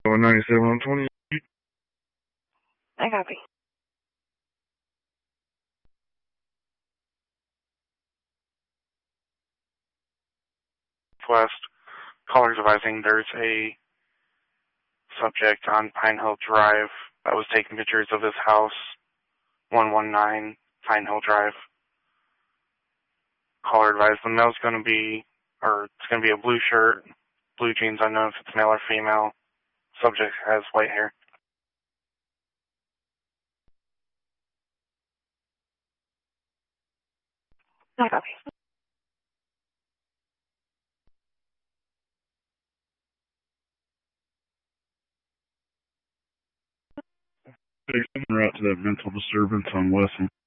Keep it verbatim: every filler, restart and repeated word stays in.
one ninety-seven on twenty. I copy. West, callers advising there's a subject on Pine Hill Drive that was taking pictures of his house, one one nine Pine Hill Drive. Caller advised the male's going to be, or it's going to be a blue shirt, blue jeans, unknown if it's male or female. Subject has white hair. I copy. Take someone right to that mental disturbance on Wesson.